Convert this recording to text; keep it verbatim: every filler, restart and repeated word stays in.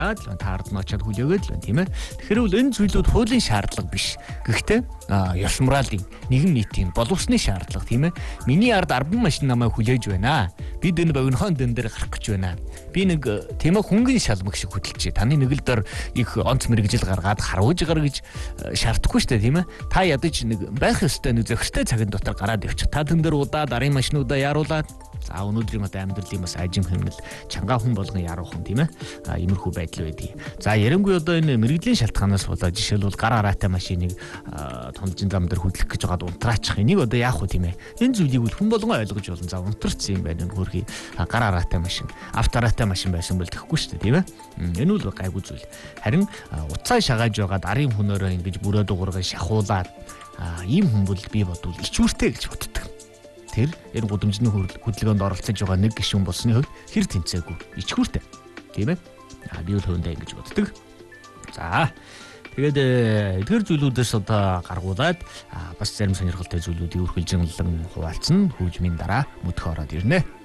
таард нь очиад хүлээгээд л байна тийм ээ. Тэгэхээр бол энэ зүйлүүд хуулийн шаардлага биш. Гэхдээ ёс моралын нэгэн нийтийн боловсны шаардлага тийм ээ. Миний ард арбан машин намайг хүлээж байна. Бид энэ богинохон дэн дээр гарах гэж байна. Би нэг тийм ээ хөнгөн шалмаг шиг хөдөлчээ. Таны нэгэлдэр их онц мэрэгжил гаргаад харуулж гаргаж шаардахгүй шүү дээ тийм ээ. Та ядаж нэг байх ёстой нэг зохистой цагийн дотор гараад явчих. Та тэн дээр удаа дарын машинуудаа яруулаад за өнөөдрийн мод амьдралын бас ажим хэмнэл чанга хүн болгон яруухан тийм ээ. А иймэрхүү байдал байдгийг. За ярангуй одоо энэ мэрэгжлийн шалтгаанаас болоод жишээлбэл гар араатай машиныг тонжин зам дээр хөдлөх гэж байгаад унтраачих. Энийг одоо яах вэ тийм ээ. Энэ зүйлийг бол хүн болгон ойлгож болно. За унтарсан юм байна энэ хөрхий гар араатай машин, автораатай машин байсан бол тэхгүй шүү дээ тийм ээ. Энэ бол гайгүй зүйл. Харин уцаа шагааж байгаа дарын хүнөөрөө ингэж бүрөө дуургаж шахуулаад ийм хүн бол би бодвол ичүүртэй гэж боддог. Тэр энэ гудамжны хөдөлгөөнд оролцож байгаа нэг гишүүн болсны хувьд хэр тэнцээгүй ичгүүртэй тийм ээ. А би бол хөөндөө ингэж боддог. За тэгээд эдгээр зүйлүүдээс одоо гаргуулад бас зарим сонирхолтой зүйлүүдийг үргэлжлэн хуваалцсан хөгжмийн дараа мөдөх ороод ирнэ.